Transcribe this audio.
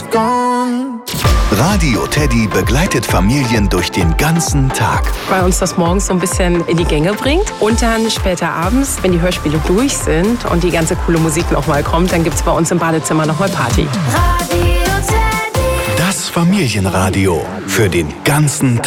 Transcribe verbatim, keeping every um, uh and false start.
gone. Radio Teddy begleitet Familien durch den ganzen Tag. Weil uns das morgens so ein bisschen in die Gänge bringt. Und dann später abends, wenn die Hörspiele durch sind und die ganze coole Musik nochmal kommt, dann gibt es bei uns im Badezimmer nochmal Party. Das Familienradio für den ganzen Tag.